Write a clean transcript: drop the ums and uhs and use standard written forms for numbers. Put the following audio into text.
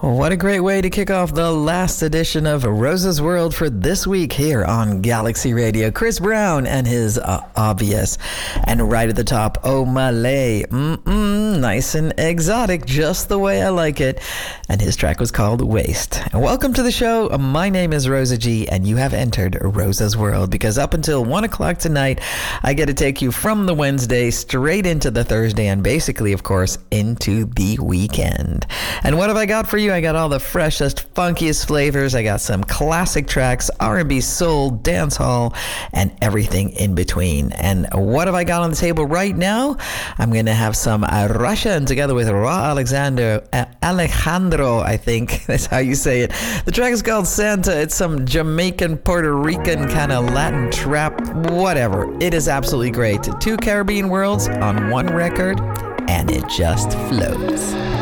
What a great way to kick off the last edition of Rosa's World for this week here on Galaxy Radio. Chris Brown and his Obvious. And right at the top, Oh Malay. Nice and exotic, just the way I like it. And his track was called Waste. And welcome to the show. My name is Rosa G, and you have entered Rosa's World, because up until 1 o'clock tonight, I get to take you from the Wednesday straight into the Thursday and basically, of course, into the weekend. And what have I got for you? I got all the freshest, funkiest flavors. I got some classic tracks, R&B, soul, dancehall, and everything in between. And what have I got on the table right now? I'm going to have some Russian together with Alejandro, I think that's how you say it. The track is called Santa. It's some Jamaican, Puerto Rican kind of Latin trap, whatever. It is absolutely great. Two Caribbean worlds on one record, and it just flows.